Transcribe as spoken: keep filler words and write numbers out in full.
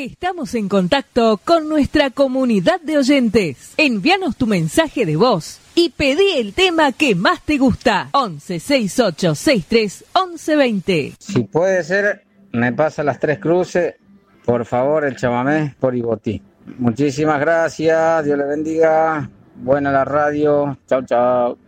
Estamos en contacto con nuestra comunidad de oyentes. Envíanos tu mensaje de voz y pedí el tema que más te gusta. once sesenta y ocho sesenta y tres once veinte. Si puede ser, me pasa las tres cruces, por favor, el chamamé por Ibotí. Muchísimas gracias, Dios le bendiga. Buena la radio. Chau, chau.